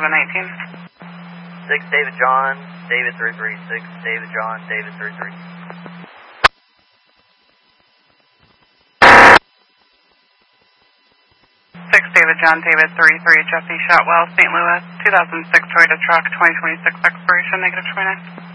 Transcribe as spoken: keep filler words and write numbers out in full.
eleven nineteen. six David John, David three three. six David John, David three three. six David John, David three three, Jesse Shotwell, Saint Louis, two thousand six Toyota truck, twenty twenty-six expiration, negative twenty-nine.